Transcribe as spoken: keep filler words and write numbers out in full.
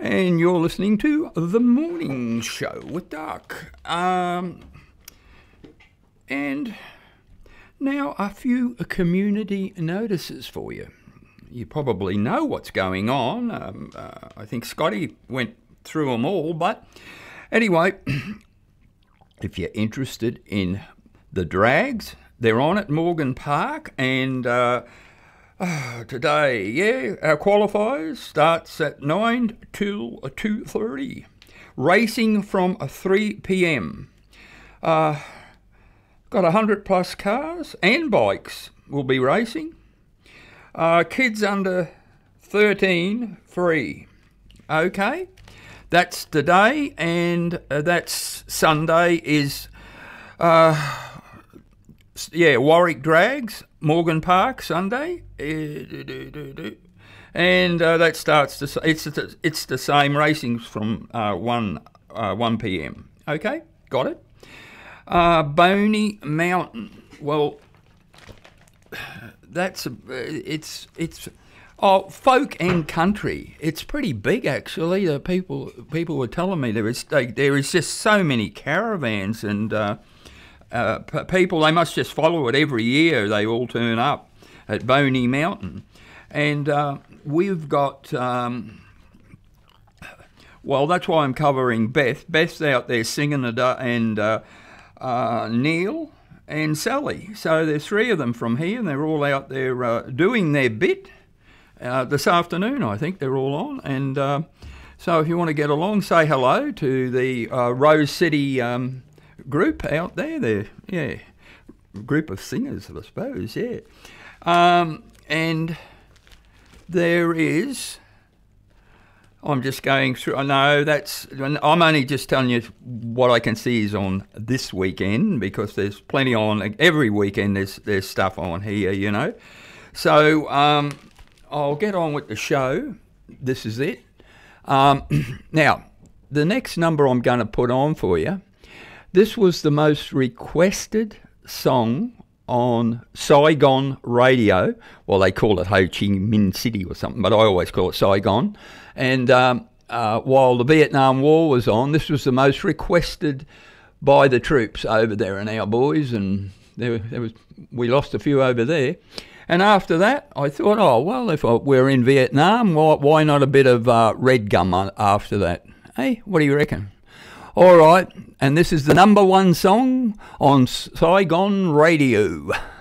and you're listening to The Morning Show with Doc. Um, and now a few community notices for you. You probably know what's going on. Um, uh, I think Scotty went through them all, but anyway, if you're interested in the drags, they're on at Morgan Park, and uh, uh, today, yeah, our qualifiers starts at nine till two thirty. Racing from three p m. Uh, got one hundred plus cars and bikes will be racing. Uh, kids under thirteen, free. Okay, that's today, and uh, that's Sunday is... Uh, Yeah, Warwick Drags, Morgan Park, Sunday, and uh, that starts to. It's it's the same racing from uh, one uh, one p m. Okay, got it. Uh, Boney Mountain. Well, that's a, it's it's oh folk and country. It's pretty big actually. The people people were telling me there is like, there is just so many caravans and. Uh, Uh, p- people, they must just follow it every year. They all turn up at Boney Mountain. And uh, we've got, um, well, that's why I'm covering Beth. Beth's out there singing and uh, uh, Neil and Sally. So there's three of them from here, and they're all out there uh, doing their bit uh, this afternoon, I think they're all on. And uh, so if you want to get along, say hello to the uh, Rose City um group out there, there, yeah, group of singers, I suppose, yeah. Um, and there is, I'm just going through, I know that's, I'm only just telling you what I can see is on this weekend, because there's plenty on, every weekend there's, there's stuff on here, you know. So um, I'll get on with the show. This is it. Um, now, the next number I'm going to put on for you, this was the most requested song on Saigon radio. Well, they call it Ho Chi Minh City or something, but I always call it Saigon. And um, uh, while the Vietnam War was on, this was the most requested by the troops over there and our boys, and there, there was we lost a few over there. And after that, I thought, oh, well, if we're in Vietnam, why, why not a bit of uh, Red Gum after that? Hey, what do you reckon? All right, and this is the number one song on Saigon Radio.